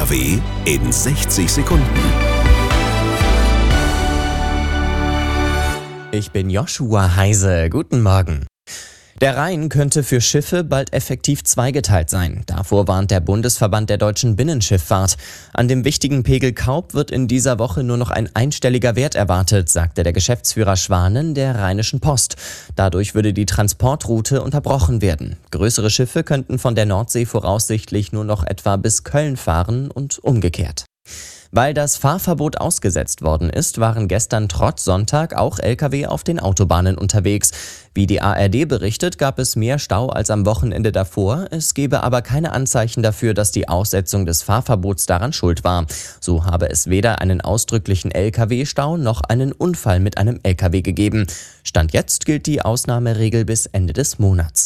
NRW in 60 Sekunden. Ich bin Joshua Heise. Guten Morgen. Der Rhein könnte für Schiffe bald effektiv zweigeteilt sein. Davor warnt der Bundesverband der deutschen Binnenschifffahrt. An dem wichtigen Pegel Kaub wird in dieser Woche nur noch ein einstelliger Wert erwartet, sagte der Geschäftsführer Schwanen der Rheinischen Post. Dadurch würde die Transportroute unterbrochen werden. Größere Schiffe könnten von der Nordsee voraussichtlich nur noch etwa bis Köln fahren und umgekehrt. Weil das Fahrverbot ausgesetzt worden ist, waren gestern trotz Sonntag auch Lkw auf den Autobahnen unterwegs. Wie die ARD berichtet, gab es mehr Stau als am Wochenende davor. Es gebe aber keine Anzeichen dafür, dass die Aussetzung des Fahrverbots daran schuld war. So habe es weder einen ausdrücklichen Lkw-Stau noch einen Unfall mit einem Lkw gegeben. Stand jetzt gilt die Ausnahmeregel bis Ende des Monats.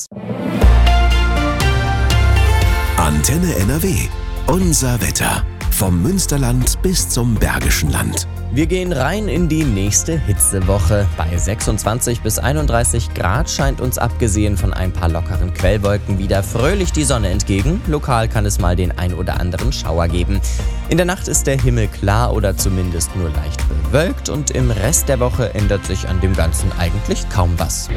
Antenne NRW. Unser Wetter. Vom Münsterland bis zum Bergischen Land. Wir gehen rein in die nächste Hitzewoche. Bei 26 bis 31 Grad scheint uns abgesehen von ein paar lockeren Quellwolken wieder fröhlich die Sonne entgegen. Lokal kann es mal den ein oder anderen Schauer geben. In der Nacht ist der Himmel klar oder zumindest nur leicht bewölkt und im Rest der Woche ändert sich an dem Ganzen eigentlich kaum was.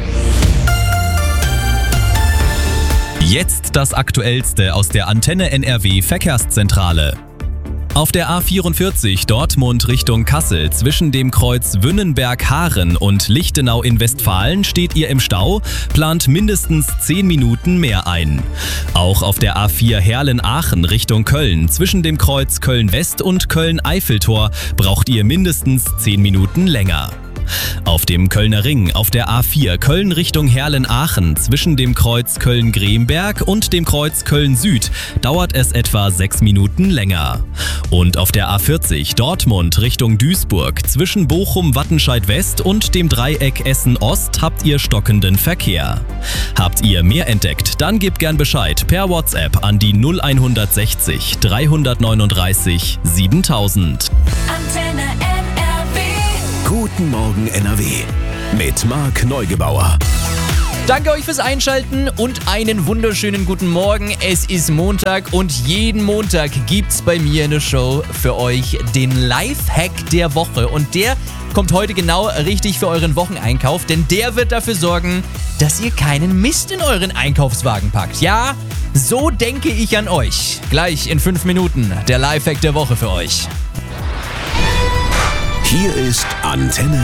Jetzt das Aktuellste aus der Antenne NRW Verkehrszentrale. Auf der A44 Dortmund Richtung Kassel zwischen dem Kreuz Wünnenberg-Haaren und Lichtenau in Westfalen steht ihr im Stau, plant mindestens 10 Minuten mehr ein. Auch auf der A4 Herlen-Aachen Richtung Köln zwischen dem Kreuz Köln-West und Köln-Eiffeltor braucht ihr mindestens 10 Minuten länger. Auf dem Kölner Ring auf der A4 Köln Richtung Herlen-Aachen zwischen dem Kreuz Köln-Gremberg und dem Kreuz Köln-Süd dauert es etwa 6 Minuten länger. Und auf der A40 Dortmund Richtung Duisburg zwischen Bochum-Wattenscheid-West und dem Dreieck Essen-Ost habt ihr stockenden Verkehr. Habt ihr mehr entdeckt, dann gebt gern Bescheid per WhatsApp an die 0160 339 7000. Antenne NRW. Guten Morgen NRW mit Marc Neugebauer. Danke euch fürs Einschalten und einen wunderschönen guten Morgen. Es ist Montag und jeden Montag gibt's bei mir eine Show für euch, den Lifehack der Woche. Und der kommt heute genau richtig für euren Wocheneinkauf, denn der wird dafür sorgen, dass ihr keinen Mist in euren Einkaufswagen packt. Ja, so denke ich an euch. Gleich in 5 Minuten der Lifehack der Woche für euch. Hier ist Antenne